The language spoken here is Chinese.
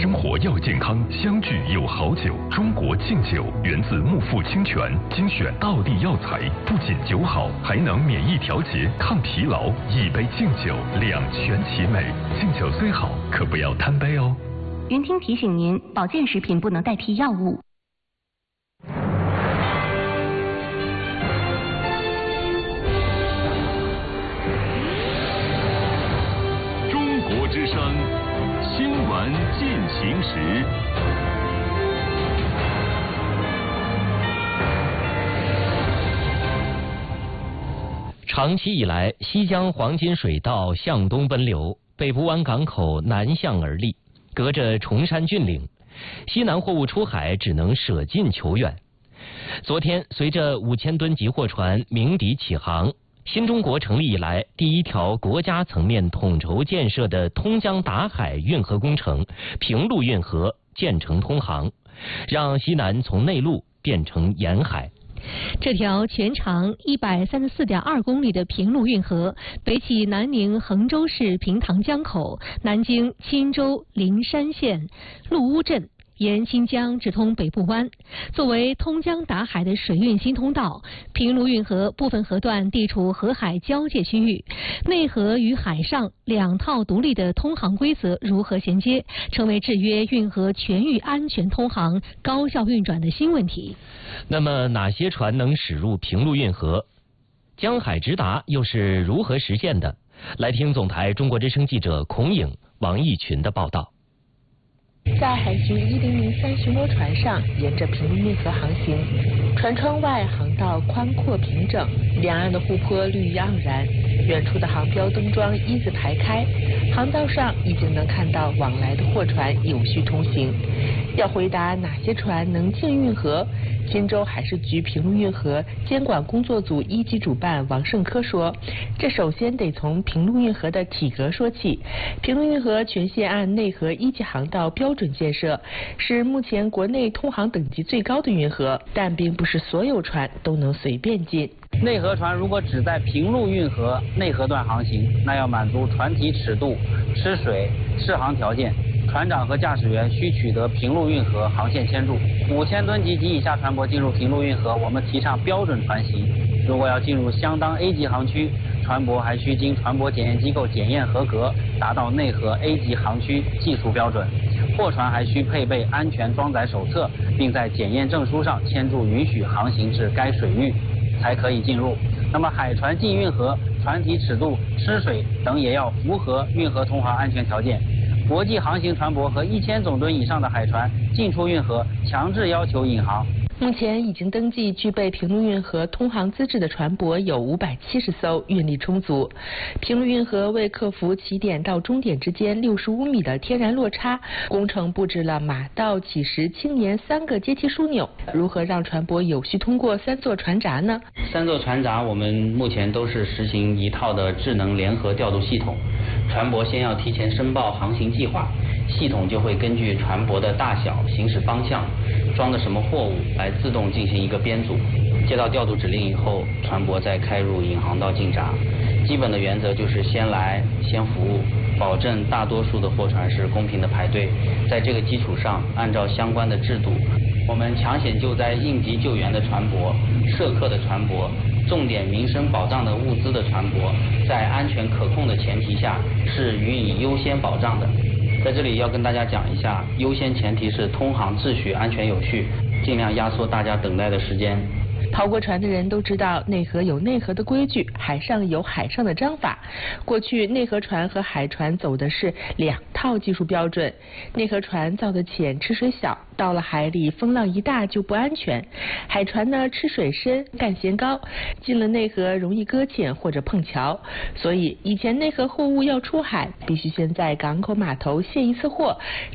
生活要健康，相聚有好酒。中国劲酒源自木富清泉，精选道地药材，不仅酒好，还能免疫调节、抗疲劳。一杯劲酒，两全其美。劲酒虽好，可不要贪杯哦。 云听提醒您，保健食品不能代替药物。 中国之声新闻进行时。 长期以来，西江黄金水道向东奔流，北部湾港口南向而立，隔着崇山峻岭，西南货物出海只能舍近求远。昨天，随着5000吨级货船鸣笛起航，新中国成立以来第一条国家层面统筹建设的通江达海运河工程平陆运河建成通航，让西南从内陆变成沿海。 这条全长134.2公里的平陆运河，北起南宁衡州市平塘江口，南经钦州灵山县陆乌镇，沿新疆直通北部湾。作为通江达海的水运新通道，平陆运河部分河段地处河海交界区域，内河与海上两套独立的通航规则如何衔接，成为制约运河全域安全通航、高效运转的新问题。 那么哪些船能驶入平陆运河？江海直达又是如何实现的？来听总台中国之声记者孔颖、王义群的报道。 在海军1003巡逻船上，沿着平陆运河航行，船窗外航道宽阔平整，两岸的湖泊绿意盎然，远处的航标灯桩一字排开，航道上已经能看到往来的货船有序通行。要回答哪些船能进运河，钦州海事局平陆运河监管工作组1级主办王胜科说，这首先得从平陆运河的体格说起。平陆运河全线按内河1级航道标准建设，是目前国内通航等级最高的运河，但并不是所有船都能随便进。 内河船如果只在平陆运河内河段航行，那要满足船体尺度、吃水、适航条件。船长和驾驶员需取得平陆运河航线签注。5000吨级及以下船舶进入平陆运河，我们提倡标准船型。如果要进入相当 A 级航区，船舶还需经船舶检验机构检验合格，达到内河 A 级航区技术标准。货船还需配备安全装载手册，并在检验证书上签注允许航行至该水域，才可以进入。那么海船进运河，船体尺度、吃水等也要符合运河通航安全条件。国际航行船舶和1000总吨以上的海船进出运河，强制要求引航。 目前已经登记具备平陆运河通航资质的船舶有570艘，运力充足。平陆运河为克服起点到终点之间65米的天然落差，工程布置了马道、起石、青年3个阶梯枢纽。如何让船舶有序通过3座船闸呢 ？3座船闸我们目前都是实行一套的智能联合调度系统。船舶先要提前申报航行计划，系统就会根据船舶的大小、行驶方向、装的什么货物来自动进行一个编组。接到调度指令以后，船舶再开入引航道进闸。基本的原则就是先来先服务，保证大多数的货船是公平的排队。在这个基础上，按照相关的制度，我们抢险救灾、应急救援的船舶、涉客的船舶、重点民生保障的物资的船舶，在安全可控的前提下，是予以优先保障的。在这里要跟大家讲一下，优先前提是通航秩序安全有序，尽量压缩大家等待的时间。 跑过船的人都知道，内河有内河的规矩，海上有海上的章法。过去内河船和海船走的是2套技术标准，内河船造得浅，吃水小，到了海里风浪一大就不安全；海船呢吃水深，干舷高，进了内河容易搁浅或者碰桥。所以以前内河货物要出海，必须先在港口码头卸一次货，